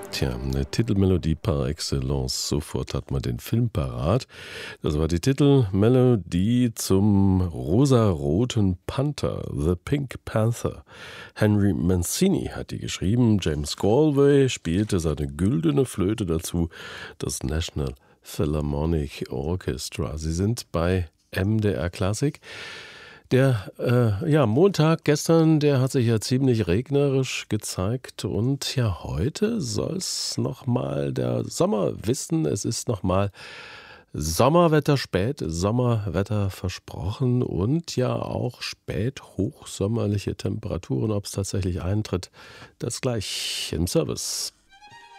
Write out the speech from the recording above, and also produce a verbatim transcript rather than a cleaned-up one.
Tja, eine Titelmelodie par excellence. Sofort hat man den Film parat. Das war die Titelmelodie zum rosaroten Panther, The Pink Panther. Henry Mancini hat die geschrieben. James Galway spielte seine güldene Flöte dazu. Das National Philharmonic Orchestra. Sie sind bei M D R Klassik. Der äh, ja, Montag gestern, der hat sich ja ziemlich regnerisch gezeigt und ja, heute soll es nochmal der Sommer wissen. Es ist nochmal Sommerwetter spät, Sommerwetter versprochen und ja auch spät hochsommerliche Temperaturen. Ob es tatsächlich eintritt, das gleich im Service.